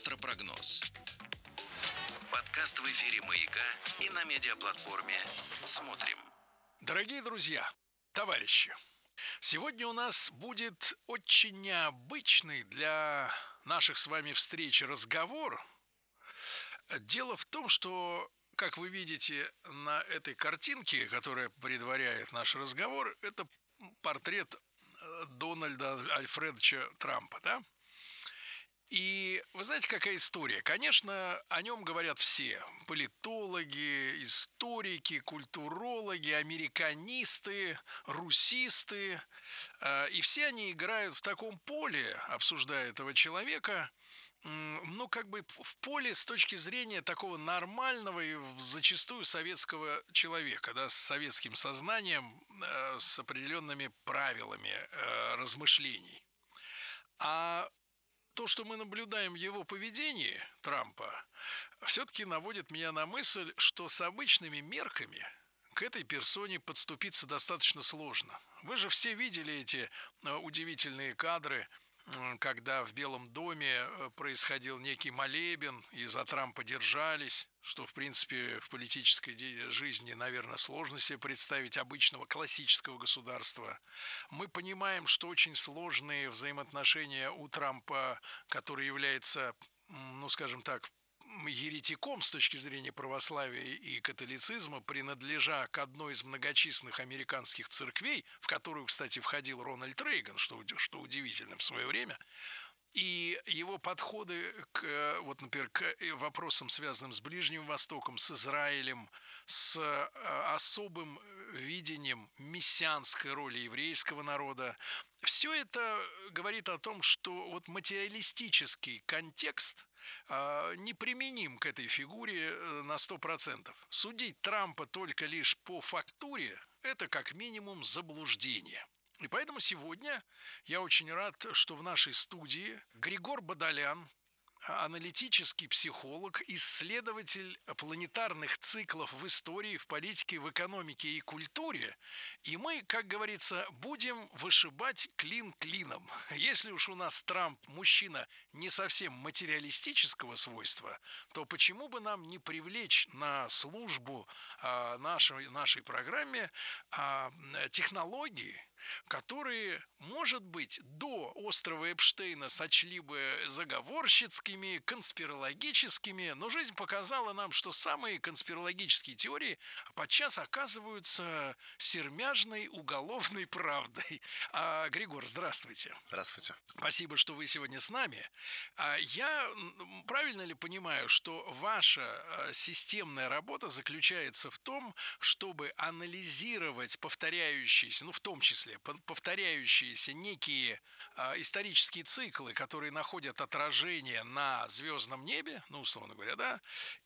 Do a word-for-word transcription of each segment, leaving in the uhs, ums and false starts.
Астропрогноз. Подкаст в эфире «Маяка» и на медиаплатформе «Смотрим». Дорогие друзья, товарищи, сегодня у нас будет очень необычный для наших с вами встреч разговор. Дело в том, что, как вы видите на этой картинке, которая предваряет наш разговор, это портрет Дональда Альфредовича Трампа, да? И вы знаете, какая история? Конечно, о нем говорят все. Политологи, историки, культурологи, американисты, русисты. И все они играют в таком поле, обсуждая этого человека, ну, как бы в поле с точки зрения такого нормального и зачастую советского человека, да, с советским сознанием, с определенными правилами размышлений. А то, что мы наблюдаем в его поведении, Трампа, все-таки наводит меня на мысль, что с обычными мерками к этой персоне подступиться достаточно сложно. Вы же все видели эти удивительные кадры, когда в Белом доме происходил некий молебен, и за Трампа держались, что, в принципе, в политической жизни, наверное, сложно себе представить обычного классического государства. Мы понимаем, что очень сложные взаимоотношения у Трампа, который является, ну, скажем так, еретиком с точки зрения православия и католицизма, принадлежа к одной из многочисленных американских церквей, в которую, кстати, входил Рональд Рейган, что, что удивительно в свое время. И его подходы к, вот, например, к вопросам, связанным с Ближним Востоком, с Израилем, с особым видением мессианской роли еврейского народа, все это говорит о том, что вот материалистический контекст неприменим к этой фигуре на сто процентов. Судить Трампа только лишь по фактуре – это как минимум заблуждение. И поэтому сегодня я очень рад, что в нашей студии Григор Бадолян, аналитический психолог, исследователь планетарных циклов в истории, в политике, в экономике и культуре. И мы, как говорится, будем вышибать клин клином. Если уж у нас Трамп мужчина не совсем материалистического свойства, то почему бы нам не привлечь на службу а, нашей, нашей программе а, технологии, которые, может быть, до острова Эпштейна сочли бы заговорщицкими, конспирологическими, но жизнь показала нам, что самые конспирологические теории подчас оказываются сермяжной уголовной правдой. А, Григор, здравствуйте. Здравствуйте. Спасибо, что вы сегодня с нами. А, я правильно ли понимаю, что ваша системная работа заключается в том, чтобы анализировать повторяющиеся, ну, в том числе, повторяющиеся некие а, исторические циклы, которые находят отражение на звездном небе, ну, условно говоря, да,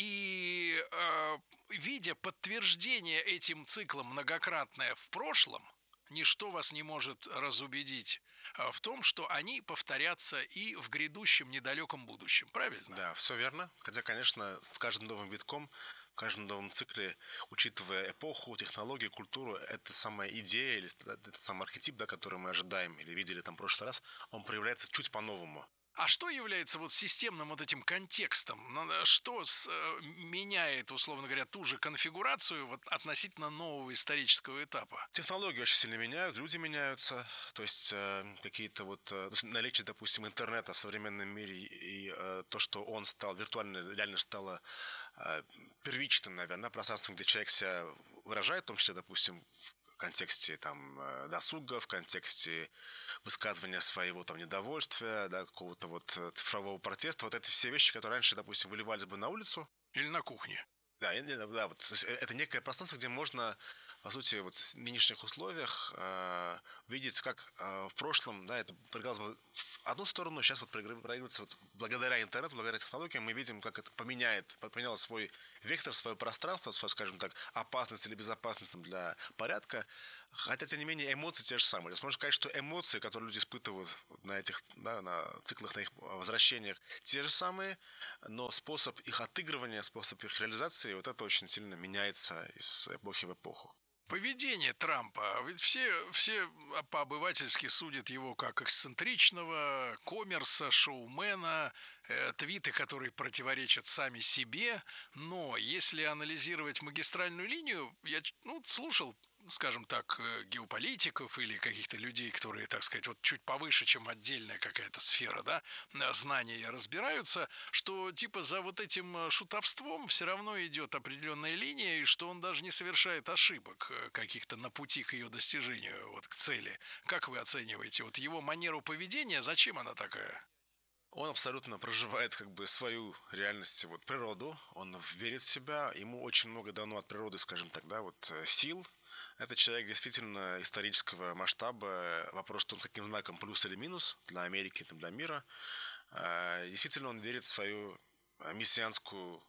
и а, видя подтверждение этим циклам многократное в прошлом, ничто вас не может разубедить а, в том, что они повторятся и в грядущем недалеком будущем, правильно? Да, все верно. Хотя, конечно, с каждым новым витком, в каждом новом цикле, учитывая эпоху, технологию, культуру, эта самая идея или этот самый архетип, да, который мы ожидаем или видели там в прошлый раз, он проявляется чуть по-новому. А что является вот системным вот этим контекстом? Что с, меняет, условно говоря, ту же конфигурацию вот относительно нового исторического этапа? Технологии очень сильно меняют, люди меняются. То есть э, какие-то вот э, наличие, допустим, интернета в современном мире и э, то, что он стал, виртуальная реальность стала э, первичным, наверное, пространством, где человек себя выражает, в том числе, допустим, в контексте там досуга, в контексте высказывания своего там недовольствия, да, какого-то вот цифрового протеста. Вот эти все вещи, которые раньше, допустим, выливались бы на улицу. Или на кухне. Да, да, вот это некое пространство, где можно, по сути, вот в нынешних условиях э, видеть, как э, в прошлом, да, это проигралось бы в одну сторону, сейчас вот проигрывается вот благодаря интернету, благодаря технологиям, мы видим, как это поменяет, поменяло свой вектор, свое пространство, свою, скажем так, опасность или безопасность там, для порядка. Хотя, тем не менее, эмоции те же самые. То есть можно сказать, что эмоции, которые люди испытывают на этих, да, на циклах, на их возвращениях, те же самые, но способ их отыгрывания, способ их реализации, вот это очень сильно меняется из эпохи в эпоху. поведение Трампа. Ведь все, все по-обывательски судят его как эксцентричного, коммерса, шоумена, э, твиты, которые противоречат сами себе. Но если анализировать магистральную линию, я ну, слушал, скажем так, геополитиков или каких-то людей, которые, так сказать, вот чуть повыше, чем отдельная какая-то сфера, да, знания разбираются, что типа за вот этим шутовством все равно идет определенная линия, и что он даже не совершает ошибок каких-то на пути к ее достижению, вот к цели. Как вы оцениваете вот его манеру поведения, зачем она такая? Он абсолютно проживает как бы свою реальность, вот природу, он верит в себя, ему очень много дано от природы, скажем так, да, вот сил. Это человек действительно исторического масштаба. Вопрос в том, с каким знаком плюс или минус для Америки, для мира. Действительно, он верит в свою мессианскую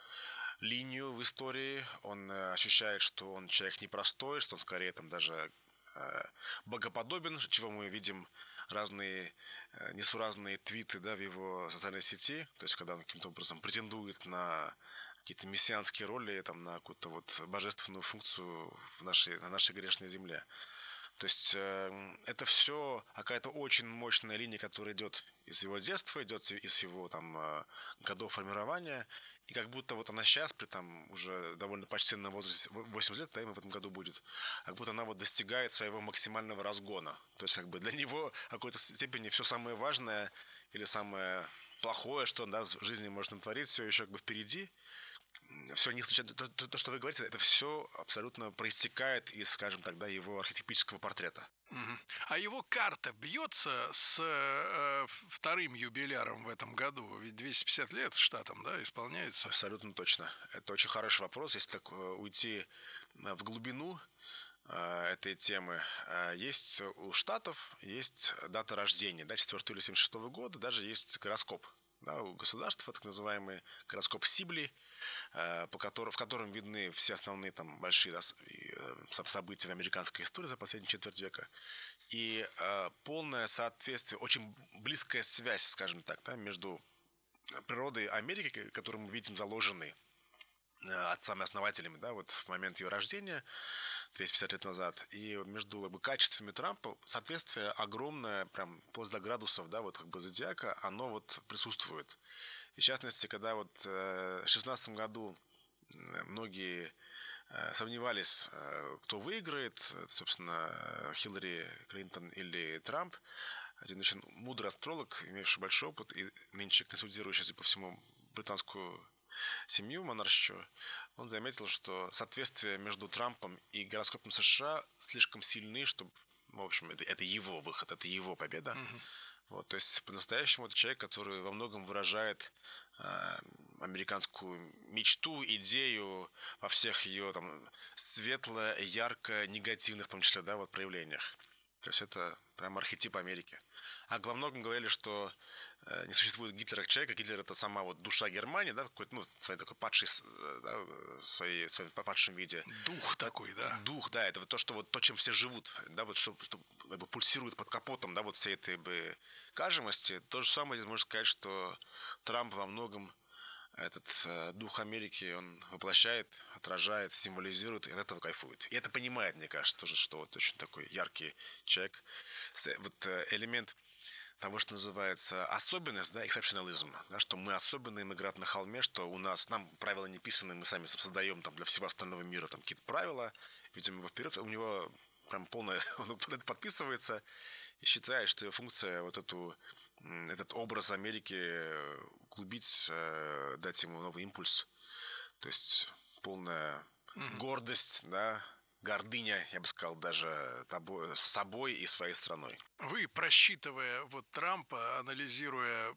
линию в истории. Он ощущает, что он человек непростой, что он скорее там даже богоподобен, чего мы видим разные несуразные твиты, да, в его социальной сети. То есть, когда он каким-то образом претендует на какие-то мессианские роли, там, на какую-то вот божественную функцию в нашей, на нашей грешной земле. То есть э, это все какая-то очень мощная линия, которая идет из его детства, идет из его там годов формирования. И как будто вот она сейчас, при там уже довольно почтенном возрасте, восемьдесят лет, да, ему в этом году будет, как будто она вот достигает своего максимального разгона. То есть как бы для него в какой-то степени все самое важное или самое плохое, что он, да, в жизни может натворить, все еще как бы впереди. Все не случайно. То, то, то, что вы говорите, это все абсолютно проистекает из, скажем так, да, его архетипического портрета. Uh-huh. А его карта бьется с э, вторым юбиляром в этом году? Ведь двести пятьдесят лет штатам, да, исполняется? Абсолютно точно. Это очень хороший вопрос. Если так уйти в глубину э, этой темы, э, есть у штатов есть дата рождения, да, четвёртого июля семьдесят шестого года, даже есть гороскоп. Да, у государства, так называемый гороскоп Сибли, по которому, в котором видны все основные там большие, да, события в американской истории за последние четверть века. И э, полное соответствие, очень близкая связь, скажем так, да, между природой Америки, которую мы видим заложенной отцами-основателями, да, вот в момент ее рождения, двести пятьдесят лет назад, и между как бы, качествами Трампа соответствие огромное, прям вплоть до градусов, да, вот как бы зодиака, оно вот присутствует. И в частности, когда вот в две тысячи шестнадцатом году многие сомневались, кто выиграет, собственно, Хиллари Клинтон или Трамп, один очень мудрый астролог, имевший большой опыт и нынче консультирующий по всему британскую семью монаршую, он заметил, что соответствие между Трампом и гороскопом США слишком сильны, чтобы, в общем, это, это его выход, это его победа. Uh-huh. Вот, то есть по-настоящему это человек, который во многом выражает э, американскую мечту, идею во всех ее там светло, ярко, негативных, в том числе, да, вот проявлениях. То есть это прям архетип Америки. А во многом говорили, что э, не существует Гитлера как человека. Гитлер — это сама вот душа Германии, да, какой-то, ну, своей такой падший, да, в своей, в своем падшем виде. Дух такой, да. Дух, да, это вот то, что вот то, чем все живут, да, вот что, что как бы, пульсирует под капотом, да, вот всей этой бы кажемости. То же самое здесь можно сказать, что Трамп во многом этот э, дух Америки он воплощает, отражает, символизирует, и от этого кайфует. И это понимает, мне кажется, тоже, что вот очень такой яркий человек. Вот э, элемент того, что называется особенность, да, exceptionalism, да, что мы особенные, мы град на холме, что у нас, нам правила не писаны, мы сами создаем там для всего остального мира там какие-то правила, видим его вперед, у него прям полное, он подписывается и считает, что его функция вот эту этот образ Америки углубить, дать ему новый импульс. То есть полная mm-hmm. гордость, да, гордыня, я бы сказал, даже тобой, с собой и своей страной. Вы, просчитывая вот Трампа, анализируя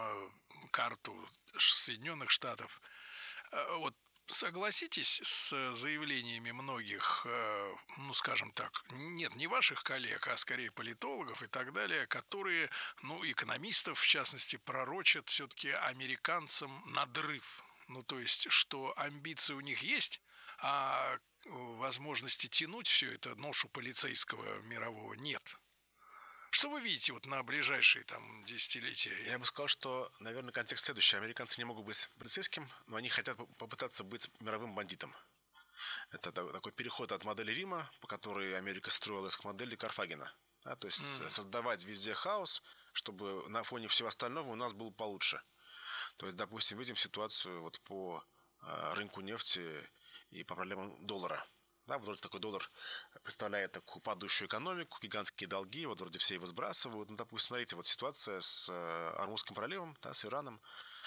карту Соединенных Штатов, вот согласитесь с заявлениями многих, ну, скажем так, нет, не ваших коллег, а скорее политологов и так далее, которые, ну, экономистов, в частности, пророчат все-таки американцам надрыв. Ну, то есть, что амбиции у них есть, а возможности тянуть все это, ношу полицейского мирового, нет. Что вы видите вот на ближайшие там десятилетия? Я бы сказал, что, наверное, контекст следующий. Американцы не могут быть полицейским, но они хотят попытаться быть мировым бандитом. Это такой переход от модели Рима, по которой Америка строилась, к модели Карфагена. Да, то есть mm. создавать везде хаос, чтобы на фоне всего остального у нас было получше. То есть, допустим, видим ситуацию вот по рынку нефти и по проблемам доллара. Да, вот вроде такой доллар представляет такую падающую экономику, гигантские долги, вот вроде все его сбрасывают. Ну, допустим, смотрите, вот ситуация с Ормузским проливом, да, с Ираном.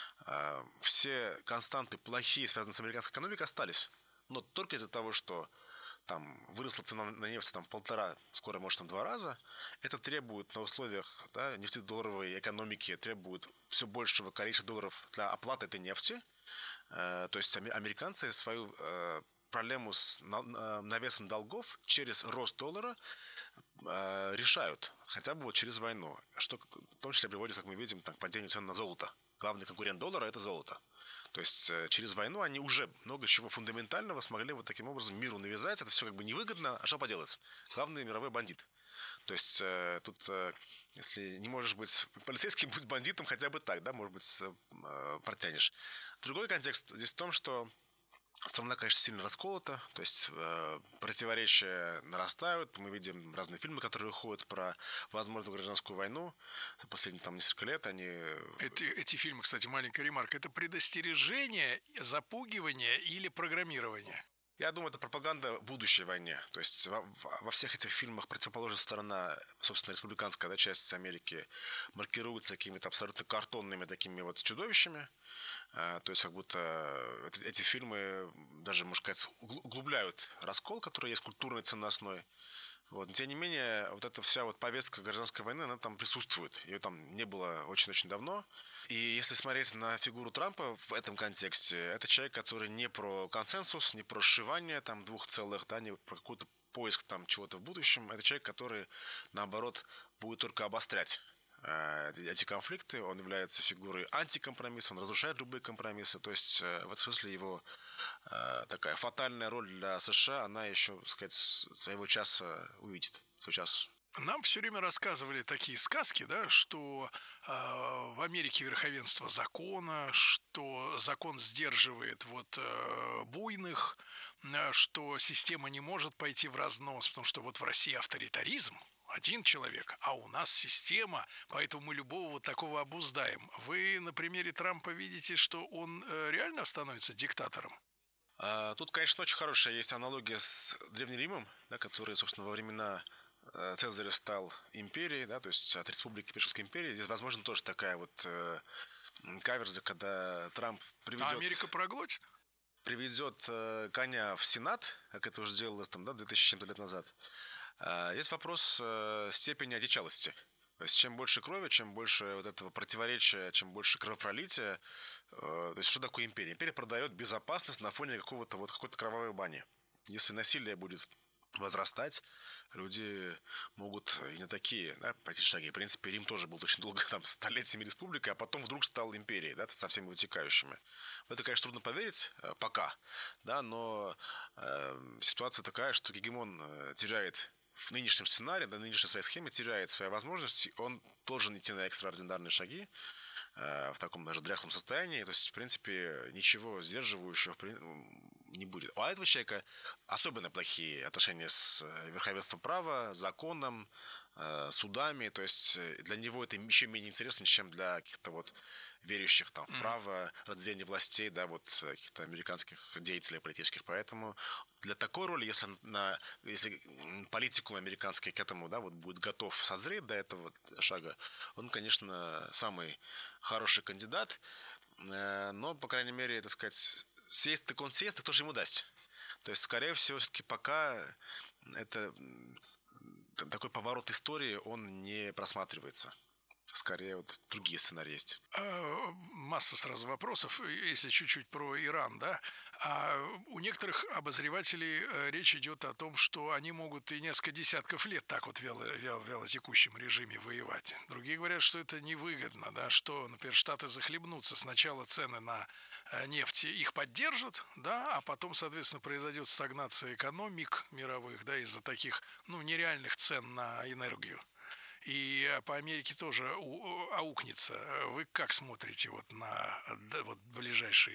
Все константы плохие, связанные с американской экономикой, остались. Но только из-за того, что там выросла цена на нефть там, в полтора, скоро, может, там, два раза, это требует на условиях, да, нефтедолларовой экономики, требует все большего количества долларов для оплаты этой нефти. То есть американцы свою проблему с навесом долгов через рост доллара решают, хотя бы вот через войну, что в том числе приводит, как мы видим, к падению цен на золото. Главный конкурент доллара – это золото. То есть через войну они уже много чего фундаментального смогли вот таким образом миру навязать. Это все как бы невыгодно, а что поделать? Главный мировой бандит. То есть тут, если не можешь быть полицейским, будь бандитом хотя бы так, да, может быть, протянешь. Другой контекст здесь в том, что страна, конечно, сильно расколота, то есть э, противоречия нарастают. Мы видим разные фильмы, которые выходят про возможную гражданскую войну за последние там несколько лет. Они... Эти, эти фильмы, кстати, маленькая ремарка, это предостережение, запугивание или программирование? Я думаю, это пропаганда будущей войне. То есть во, во всех этих фильмах противоположная сторона, собственно, республиканская, да, часть Америки, маркируется какими-то абсолютно картонными такими вот чудовищами. То есть как будто эти фильмы даже, можно сказать, углубляют раскол, который есть культурной ценностной. Вот. Но, тем не менее, вот эта вся вот повестка гражданской войны, она там присутствует. Ее там не было очень-очень давно. И если смотреть на фигуру Трампа в этом контексте, это человек, который не про консенсус, не про сшивание там двух целых, да, не про какой-то поиск там чего-то в будущем. Это человек, который, наоборот, будет только обострять эти конфликты. Он является фигурой антикомпромисса, он разрушает любые компромиссы. То есть в этом смысле его такая фатальная роль для США, она еще, так сказать, своего часа увидит. Свой час. Нам все время рассказывали такие сказки, да, что э, в Америке верховенство закона, что закон сдерживает вот э, буйных, э, что система не может пойти в разнос, потому что вот в России авторитаризм. Один человек, а у нас система, поэтому мы любого вот такого обуздаем. Вы на примере Трампа видите, что он реально становится диктатором? Тут, конечно, очень хорошая есть аналогия с Древним Римом, да, который, собственно, во времена Цезаря стал империей, да, то есть от республики перешел к империи. Здесь, возможно, тоже такая вот э, каверза, когда Трамп приведет... А Америка проглотит? Приведет э, коня в Сенат, как это уже делалось там, да, две тысячи лет назад. Есть вопрос степени одичалости. То есть, чем больше крови, чем больше вот этого противоречия, чем больше кровопролития. То есть, что такое империя? Империя продает безопасность на фоне какого-то вот какой-то кровавой бани. Если насилие будет возрастать, люди могут и на такие, да, пройти шаги. В принципе, Рим тоже был очень долго там столетиями республикой, а потом вдруг стал империей, да, со всеми вытекающими. В это, конечно, трудно поверить пока, да, но э, ситуация такая, что гегемон теряет в нынешнем сценарии, на нынешней своей схеме теряет свои возможности, он должен идти на экстраординарные шаги э, в таком даже дряхлом состоянии, то есть, в принципе, ничего сдерживающего не будет. У этого человека особенно плохие отношения с верховенством права, законом, э, судами, то есть для него это еще менее интересно, чем для каких-то вот верующих там в право, разделение властей, да, вот каких-то американских деятелей политических. Поэтому для такой роли, если, на, если политикум американский к этому, да, вот будет готов созреть до этого шага, он, конечно, самый хороший кандидат, но, по крайней мере, так сказать, сесть так он сесть, так кто же ему даст. То есть, скорее всего, все-таки пока это такой поворот истории, он не просматривается. Скорее, вот другие сценарии есть. Масса сразу вопросов, если чуть-чуть про Иран, да. А у некоторых обозревателей речь идет о том, что они могут и несколько десятков лет так вот в вяло, вяло, вялотекущем режиме воевать. Другие говорят, что это невыгодно, да, что, например, Штаты захлебнутся. Сначала цены на нефть их поддержат, да, а потом, соответственно, произойдет стагнация экономик мировых, да, из-за таких, ну, нереальных цен на энергию. И по Америке тоже аукнется. Вы как смотрите вот на вот ближайшие